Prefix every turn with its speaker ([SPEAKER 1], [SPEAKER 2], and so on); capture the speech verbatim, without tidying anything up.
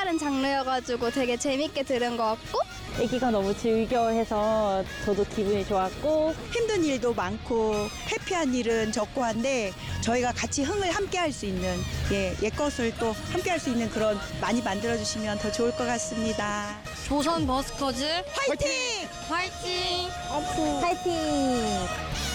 [SPEAKER 1] 색다른 장르여가지고 되게 재밌게 들은 것 같고
[SPEAKER 2] 애기가 너무 즐겨해서 저도 기분이 좋았고
[SPEAKER 3] 힘든 일도 많고 해피한 일은 적고 한데 저희가 같이 흥을 함께 할 수 있는 예, 옛것을 또 함께 할 수 있는 그런 많이 만들어 주시면 더 좋을 것 같습니다.
[SPEAKER 4] 조선 버스커즈
[SPEAKER 3] 화이팅!
[SPEAKER 4] 화이팅!
[SPEAKER 2] 파이팅!